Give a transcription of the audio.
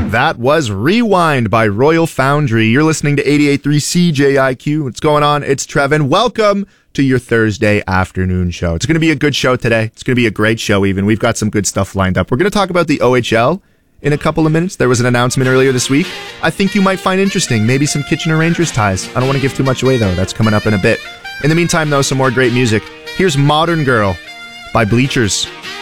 That was Rewind by Royal Foundry. You're listening to 88.3 CJIQ. What's going on? It's Trev, and welcome to your Thursday afternoon show. It's going to be a good show today. It's going to be a great show even. We've got some good stuff lined up. We're going to talk about the OHL in a couple of minutes. There was an announcement earlier this week I think you might find interesting. Maybe some Kitchener Rangers ties. I don't want to give too much away, though. That's coming up in a bit. In the meantime, though, some more great music. Here's Modern Girl by Bleachers.